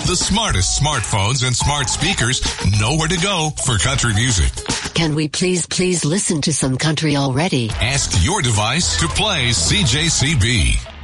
The smartest smartphones and smart speakers know where to go for country music. Can we please listen to some country already? Ask your device to play CJCB.